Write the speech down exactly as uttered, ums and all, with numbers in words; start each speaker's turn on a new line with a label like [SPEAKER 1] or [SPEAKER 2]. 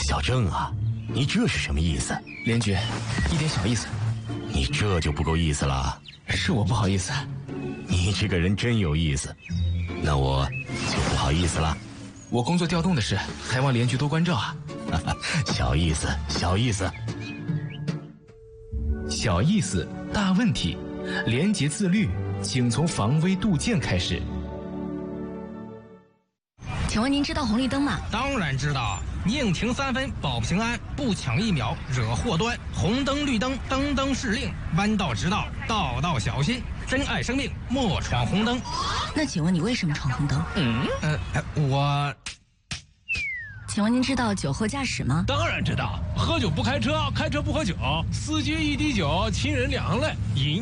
[SPEAKER 1] 小郑啊，你这是什么意思？
[SPEAKER 2] 连局，一点小意思。
[SPEAKER 1] 你这就不够意思了。
[SPEAKER 2] 是我不好意思。
[SPEAKER 1] 你这个人真有意思，那我就不好意思了。
[SPEAKER 2] 我工作调动的事，还望连局多关照啊。
[SPEAKER 1] 小意思，小意思。
[SPEAKER 2] 小意思，大问题。廉洁自律，请从防微杜渐开始。
[SPEAKER 3] 请问您知道红绿灯吗？
[SPEAKER 4] 当然知道，宁停三分保平安，不抢一秒惹祸端。红灯绿灯灯灯是令，弯道直道道道小心。珍爱生命，莫闯红灯。
[SPEAKER 3] 那请问你为什么闯红灯？
[SPEAKER 4] 嗯，呃，我。
[SPEAKER 3] 请问您知道酒后驾驶吗？
[SPEAKER 5] 当然知道，喝酒不开车，开车不喝酒，司机一滴酒，亲人两行泪。饮